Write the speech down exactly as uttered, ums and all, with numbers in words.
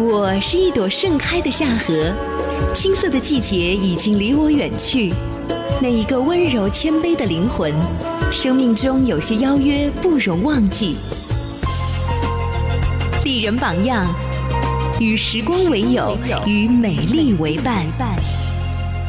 我是一朵盛开的夏荷，青涩的季节已经离我远去。那一个温柔谦卑的灵魂，生命中有些邀约不容忘记。丽人榜样，与时光为友，与美丽为伴。